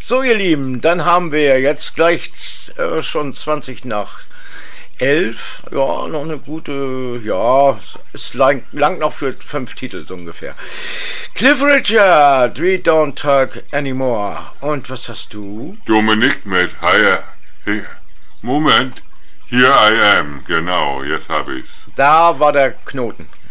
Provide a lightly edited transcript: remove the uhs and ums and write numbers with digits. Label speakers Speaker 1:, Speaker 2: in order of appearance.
Speaker 1: So, ihr Lieben, dann haben wir jetzt gleich schon 20 nach 11. Ja, noch eine gute, ja, es langt noch für 5 Titel so ungefähr. Cliff Richard, We Don't Talk Anymore. Und was hast du?
Speaker 2: Dominik mit Moment, Here I Am. Genau, jetzt habe ich's.
Speaker 1: Da war der Knoten.